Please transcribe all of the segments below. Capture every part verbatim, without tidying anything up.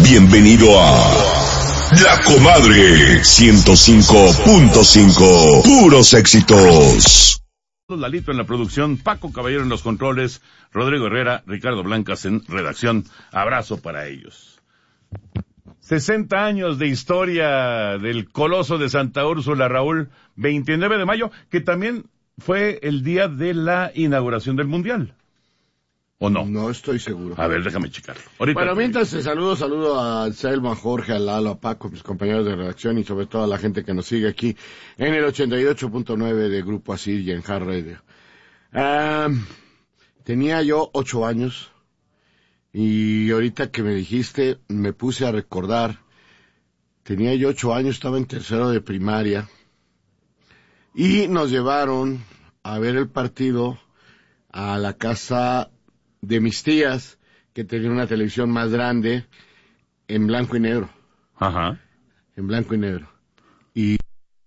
Bienvenido a La Comadre ciento cinco punto cinco. Puros éxitos. Lalito en la producción, Paco Caballero en los controles, Rodrigo Herrera, Ricardo Blancas en redacción. Abrazo para ellos. sesenta años de historia del Coloso de Santa Úrsula, Raúl, veintinueve de mayo, que también fue el día de la inauguración del Mundial. ¿O no? No estoy seguro. A ver, déjame checarlo. Ahorita bueno, te... mientras te saludo, saludo a Anselmo, a Jorge, a Lalo, a Paco, mis compañeros de redacción y sobre todo a la gente que nos sigue aquí en el ochenta y ocho punto nueve de Grupo Asir y en Hard Radio. Um, tenía yo ocho años y ahorita que me dijiste me puse a recordar. Tenía yo ocho años, estaba en tercero de primaria y nos llevaron a ver el partido a la casa de mis tías, que tenían una televisión más grande, en blanco y negro. Ajá. En blanco y negro. Y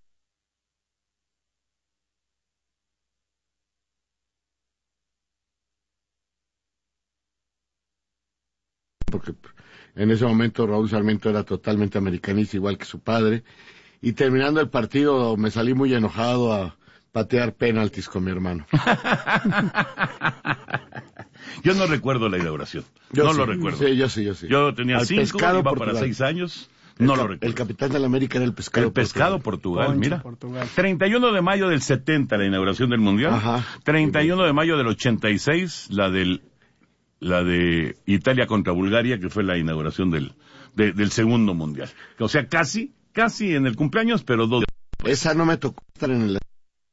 porque en ese momento Raúl Sarmiento era totalmente americanista, igual que su padre, y terminando el partido me salí muy enojado a patear penaltis con mi hermano. Yo no recuerdo la inauguración. Yo no sí, lo recuerdo. Sí, yo sí, yo sí. Yo tenía Al cinco, Pescado, iba Portugal. para seis años. No el, lo recuerdo. El capitán de la América era el Pescado El Pescado Portugal, Poncho, mira. Portugal. treinta y uno de mayo del setenta, la inauguración del Mundial. Ajá. treinta y uno de mayo del ochenta y seis, la del la de Italia contra Bulgaria, que fue la inauguración del de, del segundo Mundial. O sea, casi, casi en el cumpleaños, pero dos. Esa no me tocó estar en el...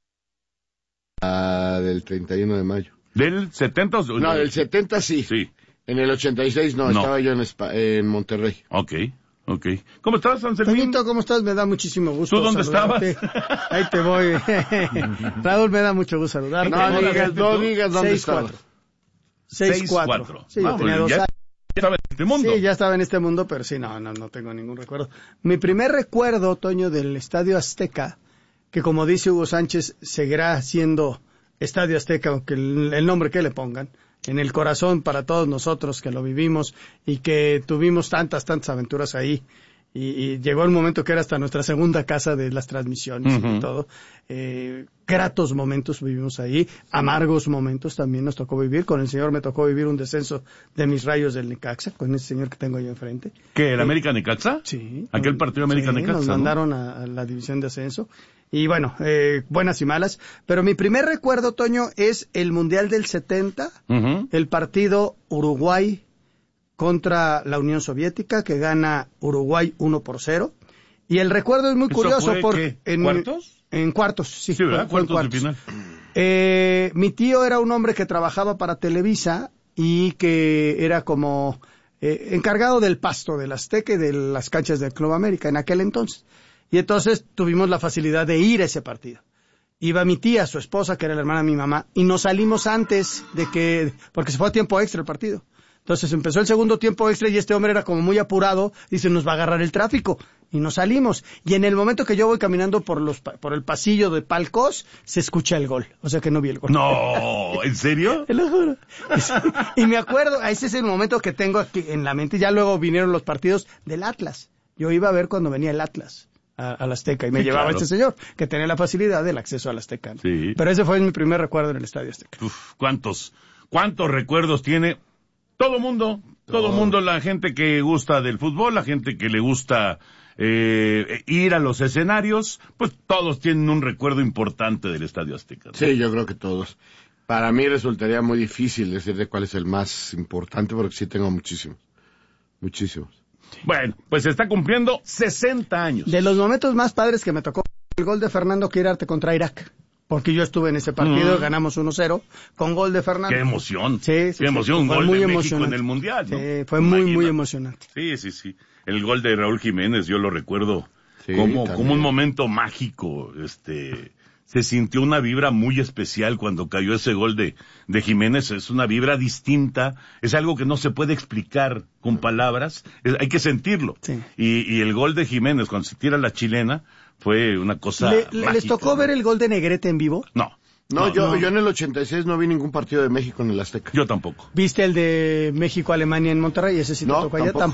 Ah, del treinta y uno de mayo. ¿Del setenta? O... No, del setenta sí. Sí. En el ochenta y seis no, No. estaba yo en, Espa- en Monterrey. Ok, ok. ¿Cómo estás, Anselmín? Toñito, ¿cómo estás? Me da muchísimo gusto. ¿Tú dónde saludarte. Ahí te voy. Raúl, me da mucho gusto saludarte. No Hola, digas, no ¿tú? digas dónde seis estaba. cuatro. seis cuatro. Sí, yo Ah, tenía bueno, dos ya años. estaba en este mundo. Sí, ya estaba en este mundo, pero sí, no, no, no tengo ningún recuerdo. Mi primer recuerdo, Toño, del Estadio Azteca, que como dice Hugo Sánchez, seguirá siendo Estadio Azteca, aunque el, el nombre que le pongan, en el corazón para todos nosotros que lo vivimos y que tuvimos tantas, tantas aventuras ahí. Y, y llegó el momento que era hasta nuestra segunda casa de las transmisiones Uh-huh. y todo. Eh, gratos momentos vivimos ahí, amargos momentos también nos tocó vivir. Con el señor me tocó vivir un descenso de mis Rayos del Necaxa, con ese señor que tengo ahí enfrente. ¿Qué, el Eh, América Necaxa? Sí. Aquel partido América Sí, Necaxa, nos ¿no? mandaron a, a la división de ascenso. Y bueno, eh, buenas y malas. Pero mi primer recuerdo, Toño, es el Mundial del setenta, Uh-huh. el partido Uruguay contra la Unión Soviética, que gana Uruguay uno por cero. Y el recuerdo es muy ¿Eso curioso. fue por, qué? en ¿Cuartos? En cuartos, sí. Sí, ¿verdad? Fue en Cuartos de final. Eh, mi tío era un hombre que trabajaba para Televisa y que era como eh, encargado del pasto del Azteca y de las canchas del Club América en aquel entonces. Y entonces tuvimos la facilidad de ir a ese partido. Iba mi tía, su esposa, que era la hermana de mi mamá, y nos salimos antes de que, porque se fue a tiempo extra el partido. Entonces empezó el segundo tiempo extra y este hombre era como muy apurado, dice, nos va a agarrar el tráfico. Y nos salimos. Y en el momento que yo voy caminando por los por el pasillo de palcos, se escucha el gol. O sea que no vi el gol. No, ¿en serio? Te lo juro. Y me acuerdo, ese es el momento que tengo aquí en la mente. Ya luego vinieron los partidos del Atlas. Yo iba a ver cuando venía el Atlas a, al Azteca y me Sí, llevaba claro. este señor, que tenía la facilidad del acceso al Azteca, ¿no? Sí. Pero ese fue mi primer recuerdo en el Estadio Azteca. Uf, ¿cuántos, cuántos recuerdos tiene todo mundo? Todo mundo, la gente que gusta del fútbol, la gente que le gusta eh, ir a los escenarios, pues todos tienen un recuerdo importante del Estadio Azteca, ¿no? Sí, yo creo que todos. Para mí resultaría muy difícil decirte cuál es el más importante, porque sí tengo muchísimos. Muchísimos. Bueno, pues se está cumpliendo sesenta años. De los momentos más padres que me tocó, el gol de Fernando Quirarte contra Irak. Porque yo estuve en ese partido, Mm. ganamos uno cero, con gol de Fernando. Qué emoción. Sí, sí, Qué emoción, sí, un fue gol muy de México emocionante. en el Mundial, ¿no? Sí, fue muy, muy Imagínate. emocionante. Sí, sí, sí. El gol de Raúl Jiménez, yo lo recuerdo Sí, como, también. como un momento mágico. Este, se sintió una vibra muy especial cuando cayó ese gol de, de Jiménez. Es una vibra distinta. Es algo que no se puede explicar con palabras. Es- hay que sentirlo. Sí. Y, y el gol de Jiménez, cuando se tira la chilena, fue una cosa Le- le- ¿Les mágica, tocó ¿no? ver el gol de Negrete en vivo? No. No, yo, no. yo en el ochenta y seis no vi ningún partido de México en el Azteca. Yo tampoco. ¿Viste el de México-Alemania en Monterrey? Ese sí te No, tocó allá. tampoco.